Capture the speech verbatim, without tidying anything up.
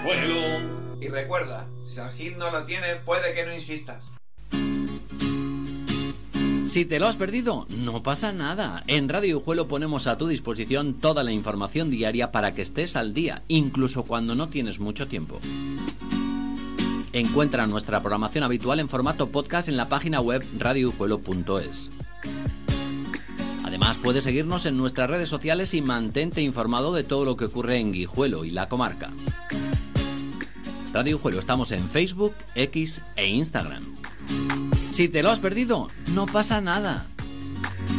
Guijuelo. Y recuerda, si el hit no lo tiene, puede que no insistas. Si te lo has perdido, no pasa nada. En Radio Guijuelo ponemos a tu disposición toda la información diaria para que estés al día, incluso cuando no tienes mucho tiempo. Encuentra nuestra programación habitual en formato podcast en la página web radio guijuelo punto es. Además, puedes seguirnos en nuestras redes sociales y mantente informado de todo lo que ocurre en Guijuelo y la comarca. Radio Guijuelo estamos en Facebook, X e Instagram. Si te lo has perdido, no pasa nada.